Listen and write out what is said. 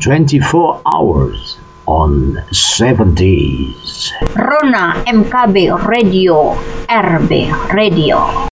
24 hours on 7 days. Rona MKB Radio, RB Radio.